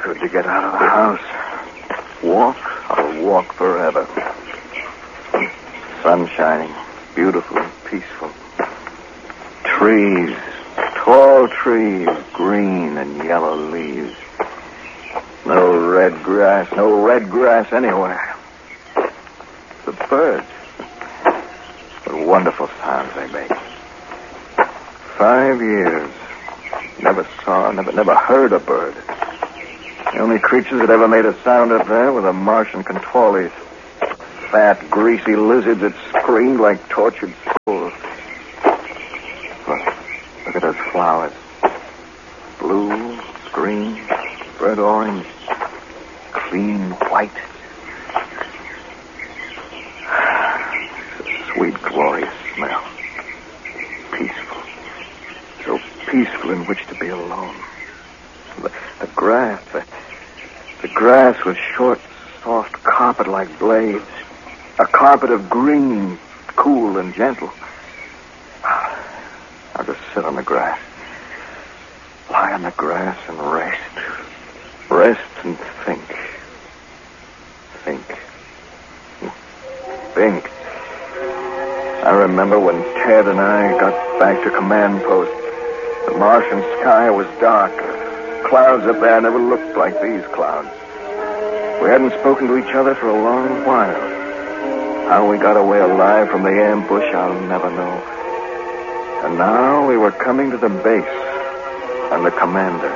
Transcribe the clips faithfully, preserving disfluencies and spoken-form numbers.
good to get out of the house. Walk, I'll walk forever. Sun shining, beautiful and peaceful. Trees, tall trees, green and yellow leaves. No red grass, no red grass anywhere. The birds. What wonderful sounds they make. Five years. Never saw, never, never heard a bird. The only creatures that ever made a sound up there were the Martian contorlies. Fat, greasy lizards that screamed like tortured souls. Look, look at those flowers. Blue, green, red, orange, clean white. It's a sweet, glorious smell. Peaceful. So peaceful in which to be alone. The, the grass, the, the grass was short, soft carpet like blades. A carpet of green, cool and gentle. I'll just sit on the grass. Lie on the grass and rest. Rest and think. Think. Think. I remember when Ted and I got back to command post. The Martian sky was dark. Clouds up there never looked like these clouds. We hadn't spoken to each other for a long while. How we got away alive from the ambush, I'll never know. And now we were coming to the base and the commander.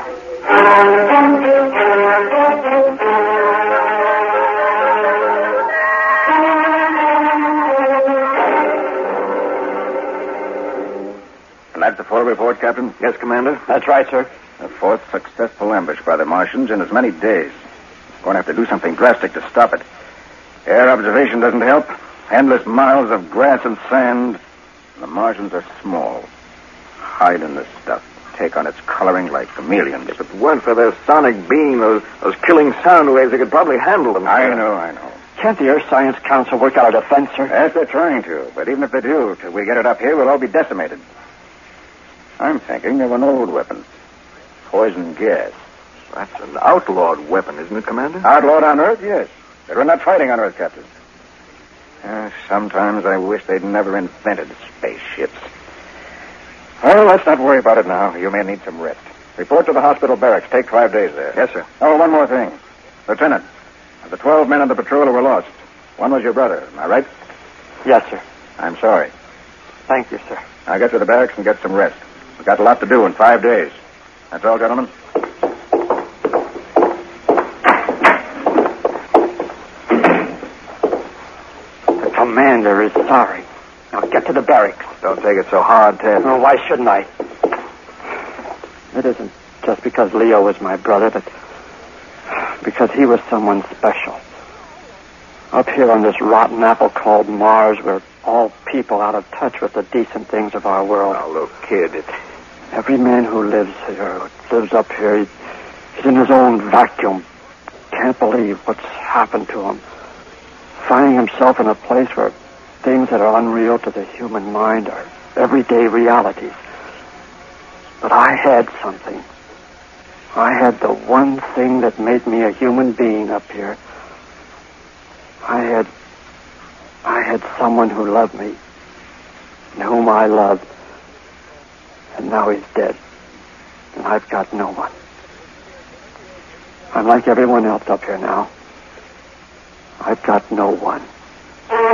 And that's the full report, Captain? Yes, Commander? That's right, sir. The fourth successful ambush by the Martians in as many days. Going to have to do something drastic to stop it. Air observation doesn't help. Endless miles of grass and sand. The Martians are small. Hide in the stuff. Take on its coloring like chameleons. If it weren't for their sonic beam, those, those killing sound waves, they could probably handle them. I know, I know. Can't the Earth Science Council work out a defense, sir? Yes, they're trying to. But even if they do, till we get it up here, we'll all be decimated. I'm thinking of an old weapon. Poison gas. That's an outlawed weapon, isn't it, Commander? Outlawed on Earth, yes. But we're not fighting on Earth, Captain. Uh, sometimes I wish they'd never invented spaceships. Well, let's not worry about it now. You may need some rest. Report to the hospital barracks. Take five days there. Yes, sir. Oh, one more thing. Lieutenant, of the twelve men on the patrol who were lost, one was your brother. Am I right? Yes, sir. I'm sorry. Thank you, sir. Now get to the barracks and get some rest. We've got a lot to do in five days. That's all, gentlemen. The commander is sorry. Now get to the barracks. Don't take it so hard, Ted. Oh, why shouldn't I? It isn't just because Leo was my brother, but because he was someone special. Up here on this rotten apple called Mars, we're all people out of touch with the decent things of our world. Now, look, kid, it... Every man who lives here, who lives up here, he, he's in his own vacuum. Can't believe what's happened to him. Finding himself in a place where things that are unreal to the human mind are everyday realities. But I had something. I had the one thing that made me a human being up here. I had... I had someone who loved me, and whom I loved. And now he's dead. And I've got no one. I'm like everyone else up here now. I've got no one.